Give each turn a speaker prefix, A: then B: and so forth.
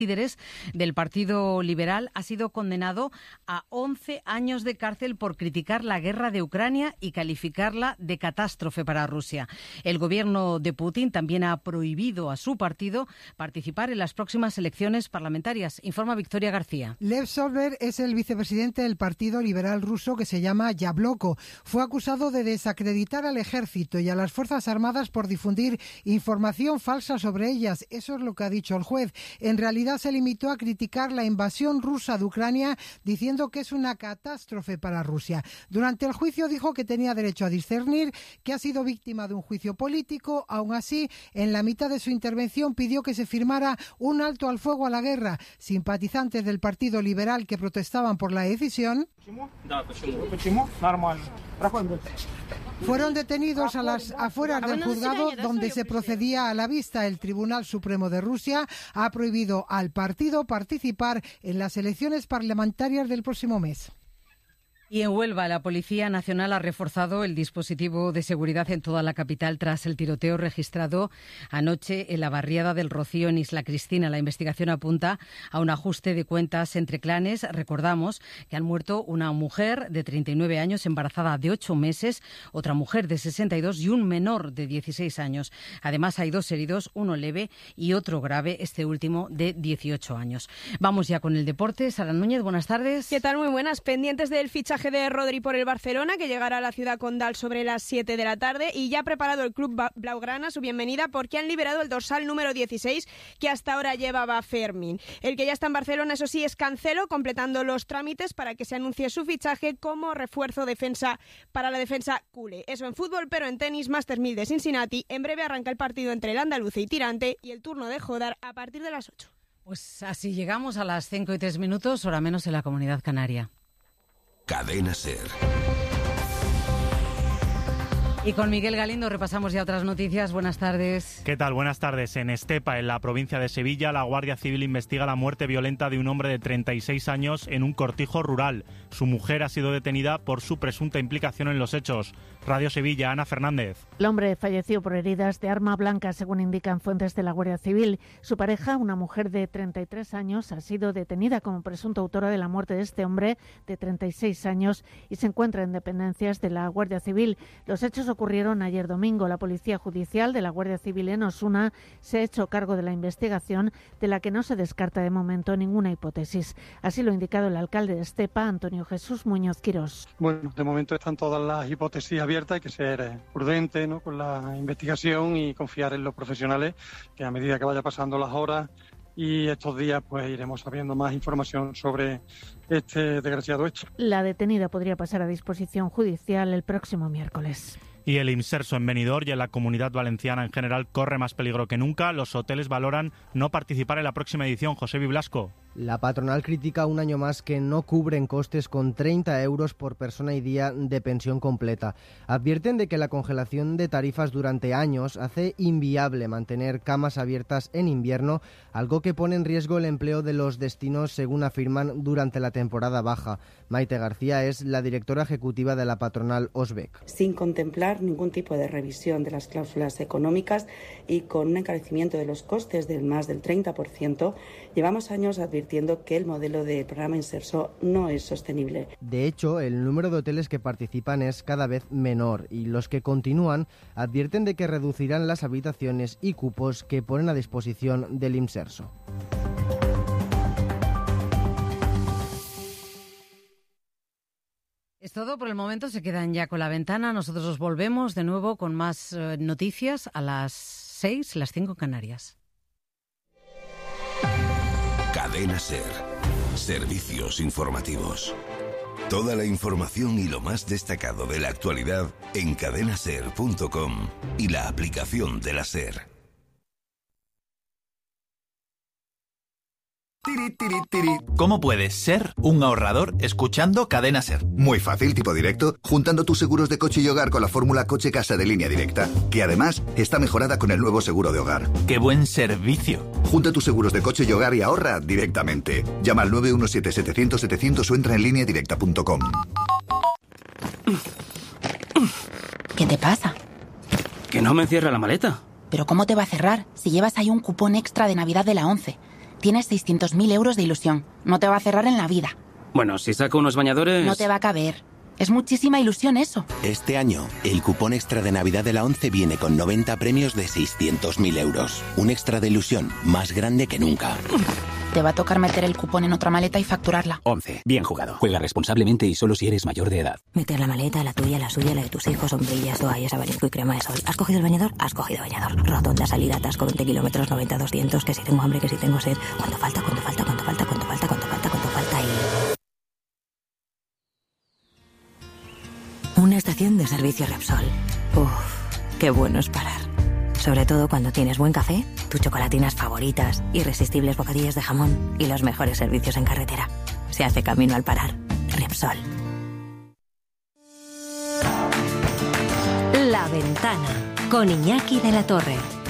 A: líderes del Partido Liberal ha sido condenado a 11 años de cárcel por criticar la guerra de Ucrania y calificarla de catástrofe para Rusia. El gobierno de Putin también ha prohibido a su partido participar en las próximas elecciones parlamentarias. Informa Victoria García.
B: Lev Solberg es el vicepresidente del Partido Liberal ruso, que se llama Yabloko. Fue acusado de desacreditar al ejército y a las Fuerzas Armadas por difundir información falsa sobre ellas. Eso es lo que ha dicho el juez. En realidad se limitó a criticar la invasión rusa de Ucrania, diciendo que es una catástrofe para Rusia. Durante el juicio dijo que tenía derecho a discernir, que ha sido víctima de un juicio político. Aún así, en la mitad de su intervención pidió que se firmara un alto al fuego a la guerra. Simpatizantes del Partido Liberal que protestaban por la decisión fueron detenidos a las afueras del juzgado donde se procedía a la vista. El Tribunal Supremo de Rusia ha prohibido al partido participar en las elecciones parlamentarias del próximo mes.
A: Y en Huelva, la Policía Nacional ha reforzado el dispositivo de seguridad en toda la capital tras el tiroteo registrado anoche en la barriada del Rocío, en Isla Cristina. La investigación apunta a un ajuste de cuentas entre clanes. Recordamos que han muerto una mujer de 39 años, embarazada de 8 meses, otra mujer de 62 y un menor de 16 años. Además, hay 2 heridos, uno leve y otro grave, este último de 18 años. Vamos ya con el deporte. Sara Núñez, buenas tardes.
C: ¿Qué tal? Muy buenas. Pendientes del fichaje de Rodri por el Barcelona, que llegará a la ciudad condal sobre las 7 de la tarde, y ya ha preparado el club blaugrana su bienvenida porque han liberado el dorsal número 16 que hasta ahora llevaba Fermín. El que ya está en Barcelona, eso sí, es Cancelo, completando los trámites para que se anuncie su fichaje como refuerzo defensa para la defensa culé. Eso en fútbol, pero en tenis, Masters 1000 de Cincinnati. En breve arranca el partido entre el andaluce y Tirante y el turno de Jodar a partir de las 8.
A: Pues así llegamos a las 5:03, hora menos en la Comunidad Canaria.
D: Cadena SER.
A: Y con Miguel Galindo repasamos ya otras noticias. Buenas tardes.
E: ¿Qué tal? Buenas tardes. En Estepa, en la provincia de Sevilla, la Guardia Civil investiga la muerte violenta de un hombre de 36 años en un cortijo rural. Su mujer ha sido detenida por su presunta implicación en los hechos. Radio Sevilla, Ana Fernández.
F: El hombre falleció por heridas de arma blanca, según indican fuentes de la Guardia Civil. Su pareja, una mujer de 33 años, ha sido detenida como presunta autora de la muerte de este hombre de 36 años y se encuentra en dependencias de la Guardia Civil. Los hechos ocurrieron ayer domingo. La Policía Judicial de la Guardia Civil en Osuna se ha hecho cargo de la investigación, de la que no se descarta de momento ninguna hipótesis. Así lo ha indicado el alcalde de Estepa, Antonio Jesús Muñoz Quirós.
G: Bueno, de momento están todas las hipótesis abiertas. Hay que ser prudente, ¿no?, con la investigación y confiar en los profesionales, que a medida que vaya pasando las horas y estos días, pues iremos sabiendo más información sobre este desgraciado hecho.
F: La detenida podría pasar a disposición judicial el próximo miércoles.
E: Y el Imserso en Benidorm y en la Comunidad Valenciana en general corre más peligro que nunca. Los hoteles valoran no participar en la próxima edición. José Biblasco.
H: La patronal critica un año más que no cubren costes con 30 euros por persona y día de pensión completa. Advierten de que la congelación de tarifas durante años hace inviable mantener camas abiertas en invierno, algo que pone en riesgo el empleo de los destinos, según afirman, durante la temporada baja. Maite García es la directora ejecutiva de la patronal Osbec.
I: Sin contemplar ningún tipo de revisión de las cláusulas económicas y con un encarecimiento de los costes del más del 30%, llevamos años advirtiendo que el modelo de programa Imserso no es sostenible.
H: De hecho, el número de hoteles que participan es cada vez menor y los que continúan advierten de que reducirán las habitaciones y cupos que ponen a disposición del Imserso.
A: Es todo por el momento, se quedan ya con la ventana. Nosotros os volvemos de nuevo con más noticias a las 6, las 5 en Canarias.
D: Cadena SER. Servicios informativos. Toda la información y lo más destacado de la actualidad en cadenaser.com y la aplicación de la SER.
J: ¿Cómo puedes ser un ahorrador escuchando Cadena SER?
K: Muy fácil, tipo directo, juntando tus seguros de coche y hogar con la fórmula Coche Casa de Línea Directa, que además está mejorada con el nuevo seguro de hogar.
J: ¡Qué buen servicio!
K: Junta tus seguros de coche y hogar y ahorra directamente. Llama al 917-700-700 o entra en lineadirecta.com.
L: ¿Qué te pasa?
M: Que no me cierra la maleta.
L: ¿Pero cómo te va a cerrar si llevas ahí un cupón extra de Navidad de la 11? Tienes 600.000 euros de ilusión. No te va a cerrar en la vida.
M: Bueno, si saco unos bañadores...
L: No te va a caber. Es muchísima ilusión eso.
N: Este año, el cupón extra de Navidad de la ONCE viene con 90 premios de 600.000 euros. Un extra de ilusión más grande que nunca.
L: Te va a tocar meter el cupón en otra maleta y facturarla.
O: 11. Bien jugado. Juega responsablemente y solo si eres mayor de edad.
P: Meter la maleta, la tuya, la suya, la de tus hijos, sombrillas, toallas, abanico y crema de sol. ¿Has cogido el bañador? Has cogido bañador. Rotonda, salida, atasco, 20 kilómetros, 90, 200. Que si tengo hambre, que si tengo sed. ¿Cuánto falta? ¿Cuánto falta? ¿Cuánto falta? ¿Cuánto falta? ¿Cuánto falta? ¿Cuánto falta? Y... Una estación de servicio Repsol. Uff, qué bueno es parar. Sobre todo cuando tienes buen café, tus chocolatinas favoritas, irresistibles bocadillos de jamón y los mejores servicios en carretera. Se hace camino al parar. Repsol.
Q: La Ventana, con Iñaki de la Torre.